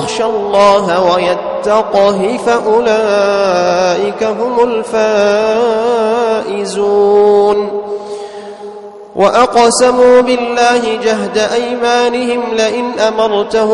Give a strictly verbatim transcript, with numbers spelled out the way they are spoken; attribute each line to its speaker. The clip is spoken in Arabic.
Speaker 1: يخشى الله ويتقه فأولئك هم الفائزون. وأقسموا بالله جهد أيمانهم لئن أمرتهم